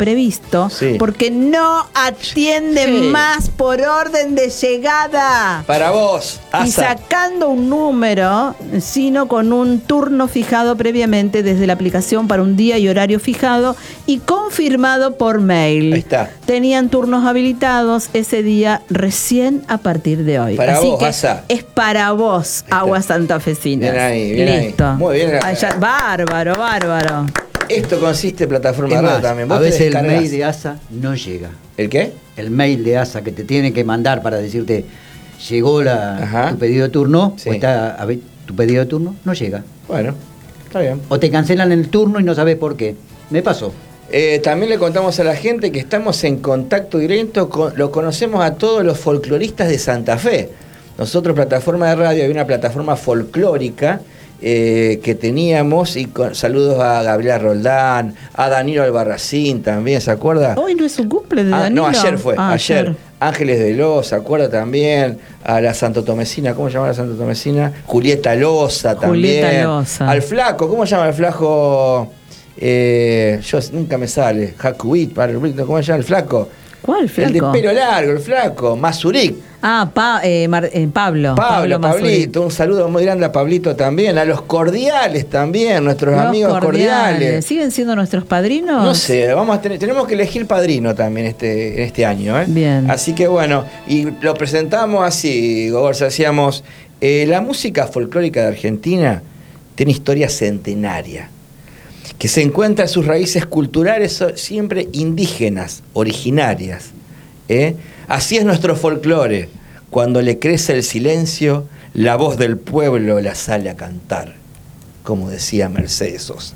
imprevisto, Sí. porque no atiende más por orden de llegada. Para vos, Y Asa. sacando un número, sino con un turno fijado previamente desde la aplicación para un día y horario fijado y confirmado por mail. Ahí está. Tenían turnos habilitados ese día recién a partir de hoy. Para Así vos, que Asa. es para vos, está. Agua Santafesina. Bien ahí, bien ahí. Listo. Muy bien. Bárbaro, bárbaro. Esto consiste en plataforma Es de radio más, también. a Vos te veces el descargás. mail de ASA no llega. ¿El qué? El mail de ASA que te tiene que mandar para decirte llegó Ajá. tu pedido de turno, Sí. o tu pedido de turno, no llega. Bueno, está bien. O te cancelan el turno y no sabes por qué. Me pasó. También le contamos a la gente que estamos en contacto directo lo conocemos a todos los folcloristas de Santa Fe. Nosotros, plataforma de radio, había una plataforma folclórica que teníamos, y saludos a Gabriela Roldán, a Danilo Albarracín también, ¿se acuerda? Hoy no es un cumple de Danilo. No, ayer fue, Ah, ayer. Ángeles de Los, ¿se acuerda también? A la Santo Tomesina, ¿cómo se llama la Santo Tomesina? Julieta Loza también. Julieta Loza. Al flaco, ¿cómo se llama el flaco? Yo nunca me sale. Jacubit, ¿cómo se llama el flaco? ¿Cuál flaco? El de pelo largo, el flaco, Mazuric. Ah, Pablo. Pablito, un saludo muy grande a Pablito también, a los cordiales también, nuestros amigos cordiales. ¿Siguen siendo nuestros padrinos? No sé, tenemos que elegir padrino también este año, ¿eh? Bien. Así que bueno, y lo presentamos así, Gogorza, decíamos, la música folclórica de Argentina tiene historia centenaria, que se encuentra en sus raíces culturales siempre indígenas, originarias. Así es nuestro folclore. Cuando le crece el silencio, la voz del pueblo la sale a cantar, como decía Mercedes Sosa.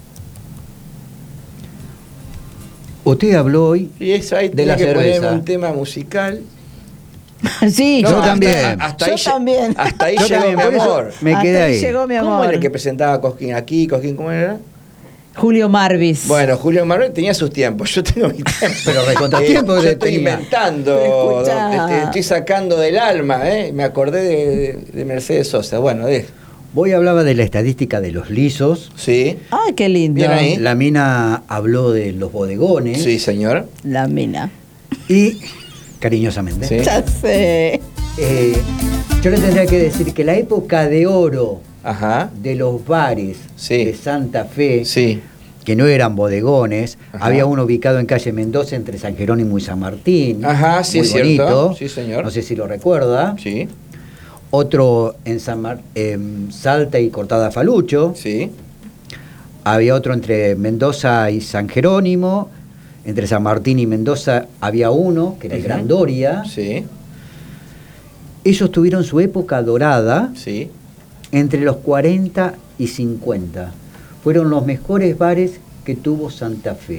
Usted habló hoy Y eso ahí de tenía la que poner cerveza. un tema musical. Sí, No, yo también. Hasta Yo ahí, también. Hasta ahí Yo llegó también, mi por eso amor. me Hasta quedé ahí. llegó mi ¿Cómo amor. era que presentaba Cosquín aquí? ¿Cosquín cómo era? Julio Marvis. Bueno, Julio Manuel tenía sus tiempos, yo tengo mi tiempo. Pero recontratiempo yo que estoy tenía. inventando, Escuchá. estoy sacando del alma, me acordé de Mercedes Sosa. Bueno, Hoy hablaba de la estadística de los lisos. sí, Ay, qué lindo. Bien ahí. La mina habló de los bodegones. sí, señor. La mina. Y, cariñosamente, Sí. Ya sé. yo le tendría que decir que la época de oro Ajá, de los bares Sí. de Santa Fe, sí. que no eran bodegones, Ajá. había uno ubicado en calle Mendoza entre San Jerónimo y San Martín. Ajá, sí, muy es cierto. bonito. Sí, señor. No sé si lo recuerda. Sí, Otro en Salta y Cortada Falucho. sí. Había otro entre Mendoza y San Jerónimo. Entre San Martín y Mendoza había uno, que era el Ujú. Gran Doria. Sí, Ellos tuvieron su época dorada sí. entre los 40 y 50. Fueron los mejores bares que tuvo Santa Fe.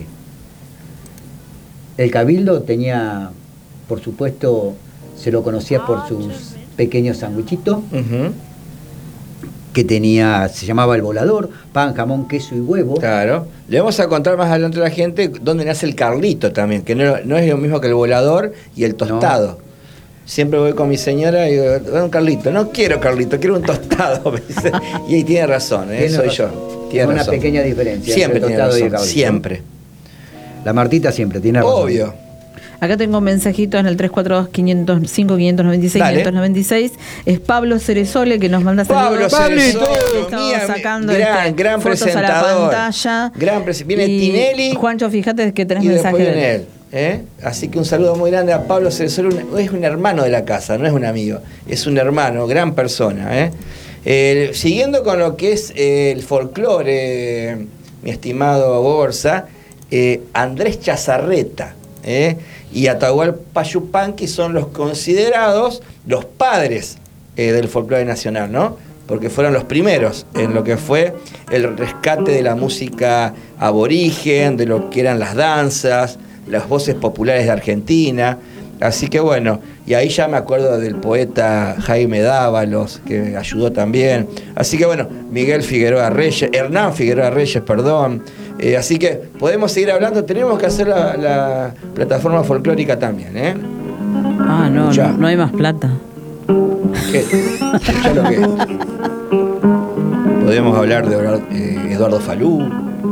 El Cabildo tenía, por supuesto, se lo conocía por sus pequeños sandwichitos, Ujú. que tenía, se llamaba El Volador, pan, jamón, queso y huevo. Claro. Le vamos a contar más adelante a la gente dónde nace el Carlito también, que no es lo mismo que el volador y el tostado. Siempre voy con mi señora y digo, "Dame un Carlito". No quiero Carlito, quiero un tostado. me dice. Y ahí tiene razón, Tiene soy razón. yo. Tiene Una razón. pequeña diferencia Siempre entre tiene tostado y el razón, cabrito. siempre. La Martita siempre tiene razón. Obvio. Acá tengo un mensajito en el 342-505-596, Dale. 596. Es Pablo Ceresole que nos manda Pablo saludos. Ceresole, Estamos mía, sacando gran fotos a la presentador. pantalla. Viene Y, Tinelli. Juancho, fíjate que tenés Y después mensaje viene de él. Así que un saludo muy grande a Pablo Ceresole, es un hermano de la casa, no es un amigo, es un hermano, gran persona. Siguiendo con lo que es el folclore, mi estimado Borsa, Andrés Chazarreta y Atahualpa Yupanqui son los considerados los padres del folclore nacional, ¿no? Porque fueron los primeros en lo que fue el rescate de la música aborigen, de lo que eran las danzas, las voces populares de Argentina. Así que bueno, y ahí ya me acuerdo del poeta Jaime Dávalos, que ayudó también. Así que bueno, Hernán Figueroa Reyes, perdón. Así que podemos seguir hablando, tenemos que hacer la plataforma folclórica también, Ah, no, Ya. no hay más plata. ¿Qué? Ya lo que. Podemos hablar de Eduardo Falú,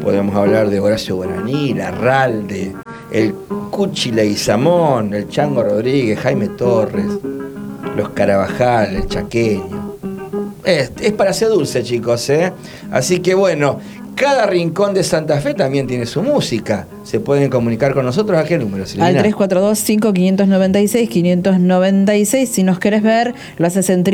podemos hablar de Horacio Guaraní, Larralde, el Cuchi Leguizamón, el Chango Rodríguez, Jaime Torres, los Carabajal, el Chaqueño. Es para ser dulce, chicos, ¿eh? Así que bueno, cada rincón de Santa Fe también tiene su música. Se pueden comunicar con nosotros. ¿A qué número, Silvina? Al 342-5596-596. Si nos querés ver, lo haces en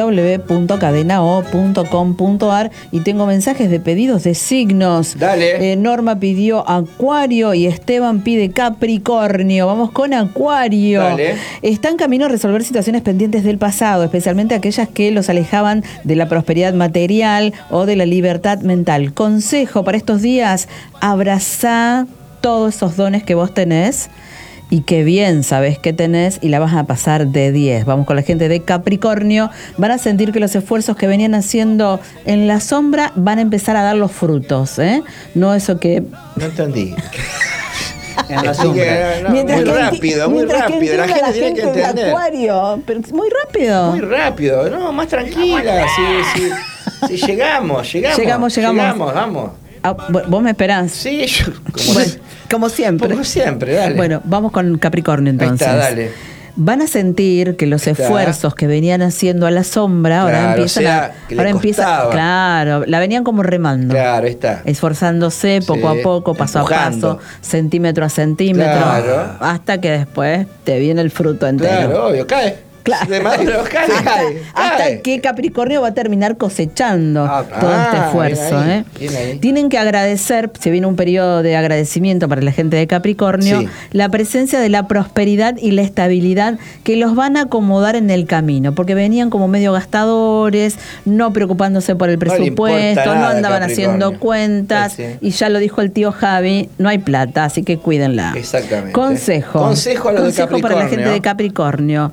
www.cadenao.com.ar. Y tengo mensajes de pedidos de signos. Dale. Norma pidió Acuario y Esteban pide Capricornio. Vamos con Acuario. Dale. Está en camino a resolver situaciones pendientes del pasado, especialmente aquellas que los alejaban de la prosperidad material o de la libertad mental. Consejo para estos días: abrazá todos esos dones que vos tenés y que bien sabés que tenés y la vas a pasar de 10. Vamos con la gente de Capricornio. Van a sentir que los esfuerzos que venían haciendo en la sombra van a empezar a dar los frutos, ¿eh? No eso que... No entendí. En la Así sombra. que, no, Mientras muy que rápido, muy mientras que rápido. La entienda gente tiene que de entender. Acuario, pero es muy rápido. Muy rápido, no, más tranquila. Si llegamos. Llegamos. Vamos. Ah, vos me esperás. Sí, yo, Bueno, como siempre. como siempre, dale. Bueno, vamos con Capricornio entonces. Ahí está, dale. Van a sentir que los Ahí está. esfuerzos que venían haciendo a la sombra ahora Claro, empiezan o sea, a. que le Ahora costaba. claro, la venían como remando. Claro, ahí está. Esforzándose poco Sí, a poco, paso empujando. a paso, centímetro a centímetro, Claro. hasta que después te viene el fruto entero. Claro, obvio, cae. Claro. De maduro, cae. Hasta que Capricornio va a terminar cosechando todo este esfuerzo. bien ahí, bien ahí. Tienen que agradecer, se viene un periodo de agradecimiento para la gente de Capricornio, Sí. la presencia de la prosperidad y la estabilidad que los van a acomodar en el camino, porque venían como medio gastadores, no preocupándose por el No le importa presupuesto, no nada, andaban Capricornio. haciendo cuentas, Sí, sí. y ya lo dijo el tío Javi, no hay plata, así que cuídenla. Exactamente. Consejo. Consejo a los de Consejo para la Capricornio. gente de Capricornio.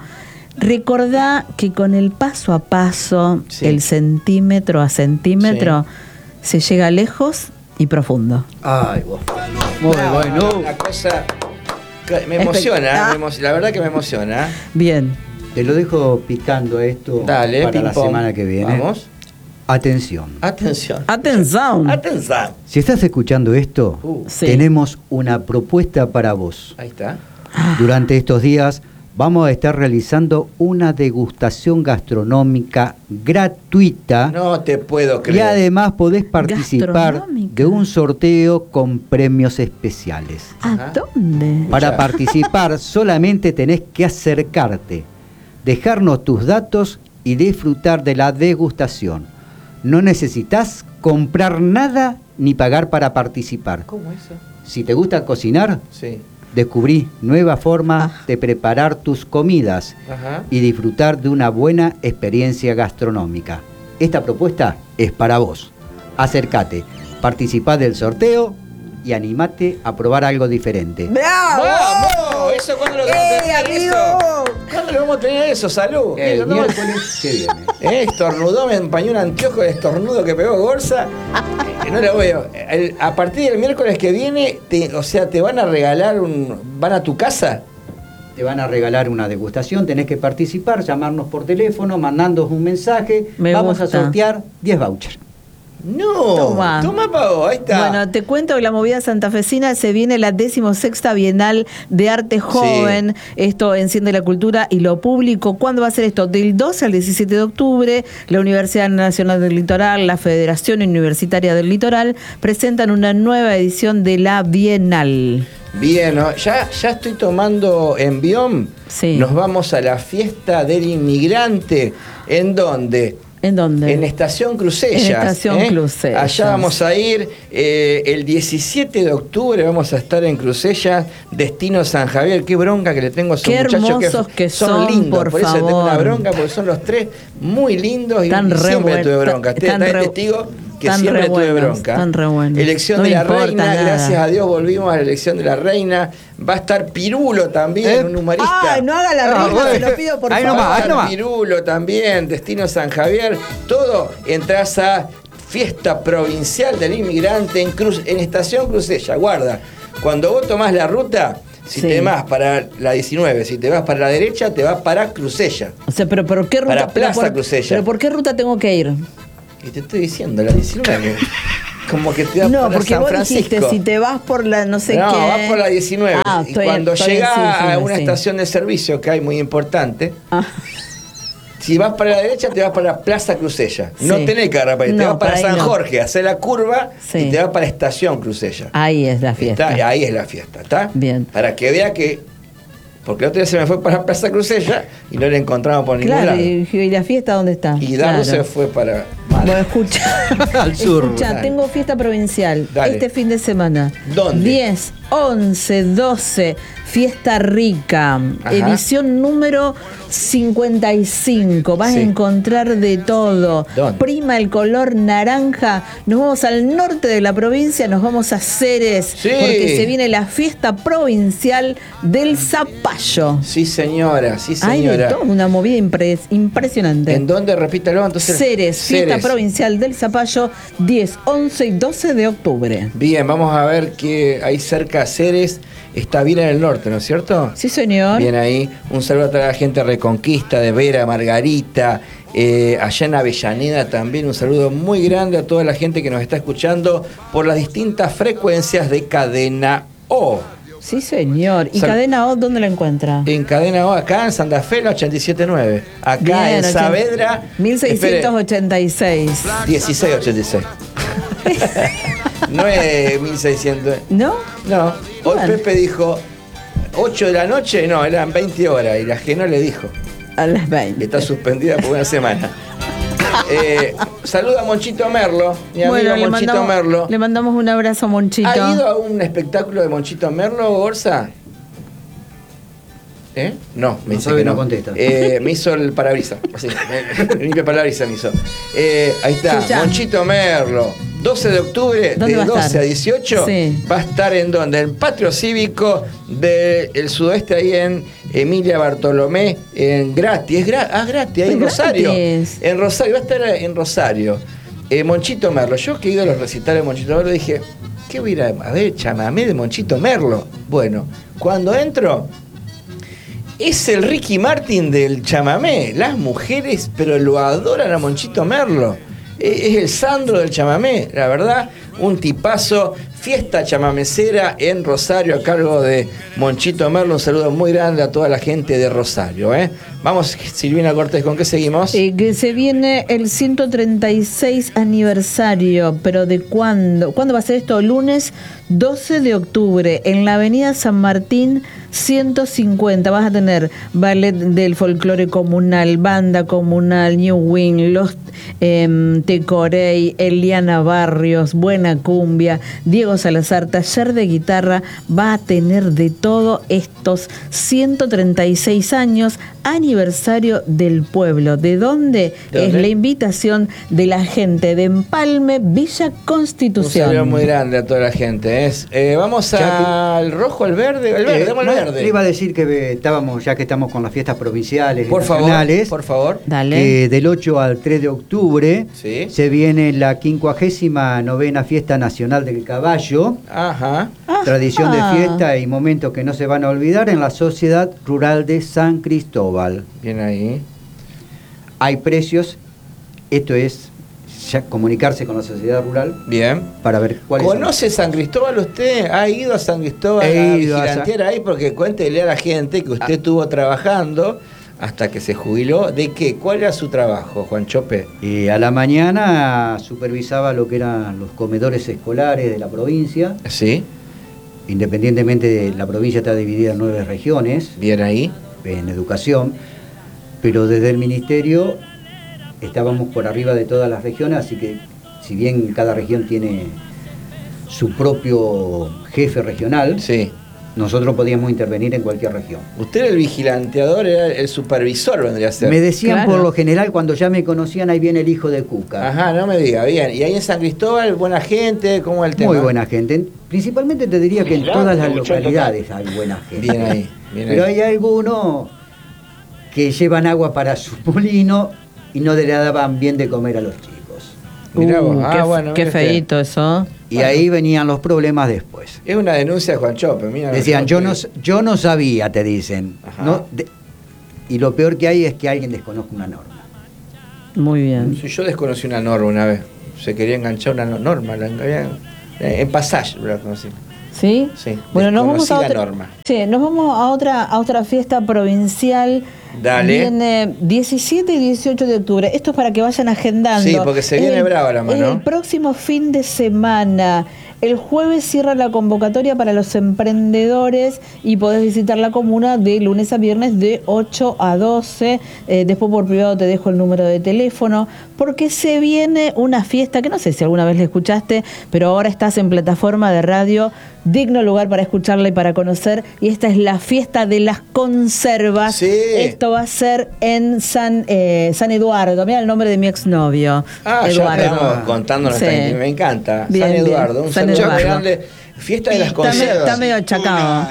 Recordá que con el paso a paso, Sí. el centímetro a centímetro, se llega lejos y profundo. Ay, vos. Muy No, bueno. Una cosa que me emociona, la verdad que me emociona. Bien. Te lo dejo picando esto Dale, para la ping-pong. semana que viene. Vamos. Atención. Atención. Atención. Atención. Si estás escuchando esto, Sí. tenemos una propuesta para vos. Ahí está. Durante estos días vamos a estar realizando una degustación gastronómica gratuita. No te puedo Y creer. además podés participar Gastronómica. de un sorteo con premios especiales. ¿A Ajá. dónde? Para participar solamente tenés que acercarte, dejarnos tus datos y disfrutar de la degustación. No necesitas comprar nada ni pagar para participar. ¿Cómo eso? Si te gusta cocinar, Sí. descubrí nuevas formas de preparar tus comidas Ajá. y disfrutar de una buena experiencia gastronómica. Esta propuesta es para vos. Acércate, participá del sorteo y animate a probar algo diferente. ¡Vamos! ¿Eso cuándo lo vamos a tener amigo! eso? ¿Cuándo lo vamos a tener eso? ¡Salud! El Eso no- miércoles que viene. Estornudó, me empañó un anteojo de estornudo que pegó Gorza. No lo veo. A partir del miércoles que viene, te van a regalar ¿van a tu casa? Te van a regalar una degustación, tenés que participar, llamarnos por teléfono, mandándonos un mensaje. Me Vamos gusta. a sortear 10 vouchers. No. Toma. Pa' vos, ahí está. Bueno, te cuento que la movida santafesina se viene la 16ª Bienal de Arte Joven. Esto enciende la cultura y lo público. ¿Cuándo va a ser esto? Del 12 al 17 de octubre, la Universidad Nacional del Litoral, la Federación Universitaria del Litoral presentan una nueva edición de la Bienal. Bien, ¿no? Ya estoy tomando envión. Sí. Nos vamos a la fiesta del inmigrante. ¿En dónde? ¿En dónde? En Estación Crucellas. En Estación Crucellas. Allá vamos a ir el 17 de octubre, vamos a estar en Crucellas, destino San Javier. Qué bronca que le tengo a esos Qué muchachos hermosos que son, lindos. por eso tengo una favor. bronca, porque son los tres muy lindos y Tan re siempre buen- tuve bronca. tan Está re- testigo que tan siempre re tuve buenos, bronca. tan re buenos. Elección No de me la importa reina, nada. gracias a Dios volvimos a la elección de la reina. Va a estar Pirulo también, un humorista. Ay, no haga la Ah, rima, bueno. te lo pido por Ahí favor. nomás, Va a ahí estar nomás. Pirulo también, Destino San Javier, todo. Entras a Fiesta Provincial del Inmigrante en Estación Crucella. Guarda, cuando vos tomás la ruta, si Sí. te vas para la 19, si te vas para la derecha, te vas para Crucella. O sea, pero ¿por qué ruta? Para Plaza pero Crucella. ¿Pero por qué ruta tengo que ir? Y te estoy diciendo, la 19. como que te da No, para porque San vos Francisco. dijiste, si te vas por la no sé no, qué. vas por la 19. Ah, y cuando estoy llegás sí, a una sí. estación de servicio que hay muy importante, Ah, si vas para la derecha, te vas para la Plaza Crucella. No Sí. tenés que agarrar para ahí, te No, vas para para ahí San no. Jorge, hacer la curva Sí. y te vas para la Estación Crucella. ahí es la fiesta. Ahí es la fiesta, ¿está? Bien. Para que vea que. Porque el otro día se me fue para la Plaza Crucella y no la encontramos por ningún Claro, lado. y la fiesta dónde está? Y Dardo Claro. se fue para. Bueno, escucha, Al sur. escucha, Dale. tengo fiesta provincial Dale. este fin de semana. ¿Dónde? 10, 11, 12, Fiesta Rica, Ajá. edición número 55. Vas Sí. a encontrar de todo. ¿Dónde? Prima el color naranja. Nos vamos al norte de la provincia, nos vamos a Ceres, Sí. porque se viene la fiesta provincial del zapallo. Sí, señora, sí, Hay de señora. todo, una movida impresionante. ¿En dónde? Repítalo entonces. Ceres, fiesta Ceres. provincial del Zapallo, 10, 11 y 12 de octubre. Bien, vamos a ver que ahí cerca de Ceres está bien en el norte, ¿no es cierto? Sí, señor. Bien ahí. Un saludo a toda la gente de Reconquista, de Vera, Margarita, allá en Avellaneda también. Un saludo muy grande a toda la gente que nos está escuchando por las distintas frecuencias de Cadena O. Sí, señor. ¿Y Sal- Cadena O dónde la encuentra? En Cadena O, acá en Santa Fe, la 87.9. Acá Bien, en Saavedra, 1686. 1686. No es 1600. ¿No? No, hoy Bueno. Pepe dijo 8 de la noche, no, eran 20 horas. Y la Geno le dijo A las que 20. está suspendida por una semana. Saluda a Monchito Merlo, mi amigo Monchito Merlo. le mandamos un abrazo a Monchito. ¿Ha ido a un espectáculo de Monchito Merlo, Gorza? No, me No dice sabe, que no. no contesta. Me hizo el parabrisas. Así, limpia parabrisas me hizo. Ahí está, Escuchá. Monchito Merlo. 12 de octubre, ¿Dónde de va a 12 estar? a 18, Sí. va a estar en donde? En el Patio Cívico del Sudoeste, ahí en Emilia Bartolomé, en gratis. Gratis, ahí en Es Rosario. gratis. En Rosario, va a estar en Rosario. Monchito Merlo. Yo que he ido a los recitales de Monchito Merlo dije, ¿qué voy a ir a ver? Chamamé de Monchito Merlo. Bueno, cuando entro, es el Ricky Martin del chamamé. Las mujeres, pero lo adoran a Monchito Merlo. Es el Sandro del chamamé, la verdad. Un tipazo. Fiesta chamamecera en Rosario a cargo de Monchito Merlo. Un saludo muy grande a toda la gente de Rosario. Vamos, Silvina Cortés, ¿con qué seguimos? Que se viene el 136 aniversario, pero ¿de cuándo? ¿Cuándo va a ser esto? Lunes 12 de octubre, en la avenida San Martín 150. Vas a tener ballet del folclore comunal, banda comunal, New Wing, los Tecorey, Eliana Barrios, Buena Cumbia, Diego Salazar, taller de guitarra. Va a tener de todo estos 136 años, aniversario del pueblo. ¿De dónde? ¿De dónde? Es la invitación de la gente de Empalme, Villa Un Constitución. saludo muy grande a toda la gente. Vamos Ya al rojo, al verde. El verde, damos el verde. Le iba a decir que estábamos, ya que estamos con las fiestas provinciales Por y favor, nacionales, por favor. Dale. que del 8 al 3 de octubre Sí. se viene la 59ª Fiesta Nacional del Caballo, Ajá. tradición de Ajá. fiesta y momentos que no se van a olvidar en la Sociedad Rural de San Cristóbal. Bien ahí. Hay precios, esto es ya comunicarse con la sociedad rural Bien. para ver cuáles son. ¿Conoce San Cristóbal usted? ¿Ha ido a San Cristóbal He a ido a vigilantear ahí? Porque cuéntele a la gente que usted estuvo trabajando hasta que se jubiló. ¿De qué? ¿Cuál era su trabajo, Juan Chope? Y a la mañana supervisaba lo que eran los comedores escolares de la provincia. Sí, Independientemente de la provincia está dividida en 9 regiones bien ahí. en educación, pero desde el ministerio estábamos por arriba de todas las regiones, así que si bien cada región tiene su propio jefe regional, Sí. nosotros podíamos intervenir en cualquier región. Usted era el vigilanteador, era el supervisor, vendría a ser. Me decían Claro. por lo general, cuando ya me conocían, ahí viene el hijo de Cuca. Ajá, no me diga, bien. ¿Y ahí en San Cristóbal, buena gente? ¿Cómo es el tema? Muy buena gente. Principalmente te diría que en todas las localidades hay buena gente. Bien ahí, bien Pero ahí. hay algunos que llevan agua para su molino y no le daban bien de comer a los chicos. Mirá vos. Qué, Bueno, qué mire usted. feíto eso. Y ahí venían los problemas después. Es una denuncia de Juan Chope, mira. Decían, yo no sabía, te dicen. Ajá. Y lo peor que hay es que alguien desconozca una norma. Muy bien. Yo desconocí una norma una vez. se quería enganchar una Norma, en Passage la conocí. ¿Sí? Sí, bueno, nos vamos a otra, Norma. Sí, nos vamos a otra fiesta provincial. Dale. Viene 17 y 18 de octubre. Esto es para que vayan agendando. Sí, porque se viene brava la mano. El próximo fin de semana. El jueves cierra la convocatoria para los emprendedores y podés visitar la comuna de lunes a viernes de 8 a 12. Después por privado te dejo el número de teléfono, porque se viene una fiesta que no sé si alguna vez la escuchaste, pero ahora estás en plataforma de radio, digno lugar para escucharla y para conocer. Y esta es la fiesta de las conservas. Sí. Esto va a ser en San Eduardo. Mira el nombre de mi exnovio. Eduardo. Ya estamos contándonos. Sí. Me encanta. Bien, San Eduardo. Bien. Un saludo grande. Fiesta de las conservas. Está medio achacado.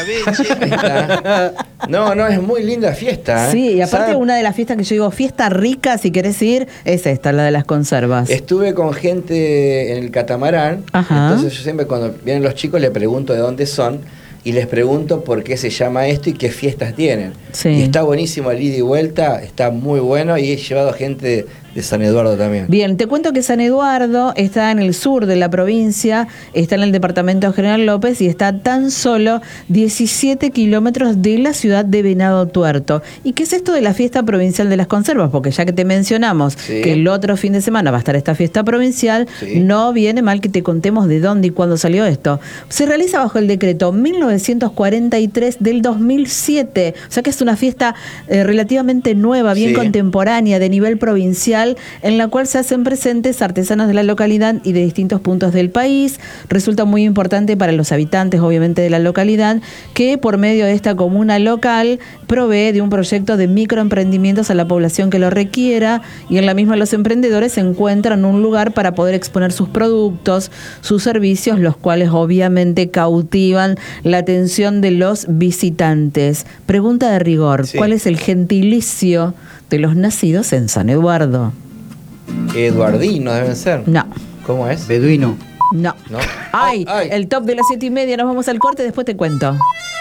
No, es muy linda fiesta. Sí, y aparte una de las fiestas que yo digo, fiesta rica, si querés ir, es esta, la de las conservas. Estuve con gente en el catamarán. Ajá. Entonces yo siempre cuando vienen los chicos les pregunto de dónde son y les pregunto por qué se llama esto y qué fiestas tienen. Sí. Y está buenísimo el ida y vuelta, está muy bueno y he llevado gente de San Eduardo también. Bien, te cuento que San Eduardo está en el sur de la provincia, está en el departamento General López y está tan solo 17 kilómetros de la ciudad de Venado Tuerto. ¿Y qué es esto de la fiesta provincial de las conservas? Porque ya que te mencionamos que el otro fin de semana va a estar esta fiesta provincial, no viene mal que te contemos de dónde y cuándo salió esto. Se realiza bajo el decreto 1943 del 2007, o sea que es una fiesta relativamente nueva, bien contemporánea, de nivel provincial, en la cual se hacen presentes artesanos de la localidad y de distintos puntos del país. Resulta muy importante para los habitantes, obviamente, de la localidad, que por medio de esta comuna local provee de un proyecto de microemprendimientos a la población que lo requiera, y en la misma los emprendedores encuentran un lugar para poder exponer sus productos, sus servicios, los cuales obviamente cautivan la atención de los visitantes. Pregunta de rigor, ¿cuál es el gentilicio de los nacidos en San Eduardo? Eduardino deben ser. No. ¿Cómo es? Beduino. No. Ay, el top de las 7:30, nos vamos al corte, después te cuento.